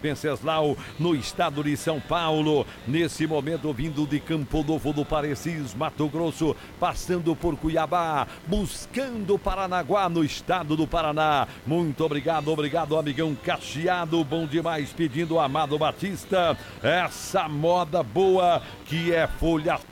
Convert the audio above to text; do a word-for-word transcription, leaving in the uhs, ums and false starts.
Venceslau, no estado de São Paulo. Nesse momento, vindo de Campo Novo do Parecis, Mato Grosso, passando por Cuiabá, buscando Paranaguá, no estado do Paraná. Muito obrigado, obrigado, amigão Cacheado, bom demais, pedindo o Amado Batista, essa moda boa que é folha